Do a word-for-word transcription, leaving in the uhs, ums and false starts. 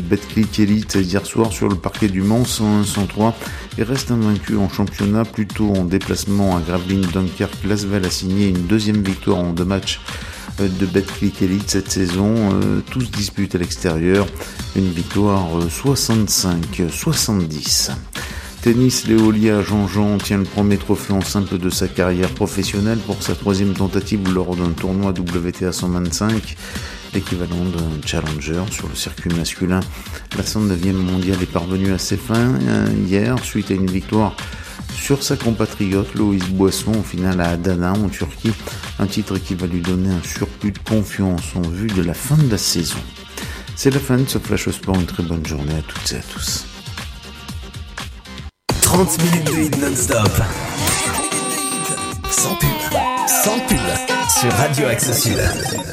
Betclic Elite hier soir sur le parquet du Mans cent un cent trois et reste invaincu en championnat. Plutôt en déplacement à Gravelines Dunkerque, Lasvel a signé une deuxième victoire en deux matchs de Betclic Elite cette saison. Euh, tous disputent à l'extérieur. Une victoire euh, soixante-cinq à soixante-dix. Tennis, Léo Lia Jean-Jean tient le premier trophée en simple de sa carrière professionnelle pour sa troisième tentative lors d'un tournoi W T A cent vingt-cinq, l'équivalent d'un challenger sur le circuit masculin. La cent neuvième mondiale est parvenue à ses fins euh, hier suite à une victoire sur sa compatriote Loïs Boisson au final à Adana en Turquie, un titre qui va lui donner un surplus de confiance en vue de la fin de la saison. C'est la fin de ce Flash Sport, une très bonne journée à toutes et à tous. trente minutes de hit non-stop. Sans pub, sans pub, sur Radio Axe Sud.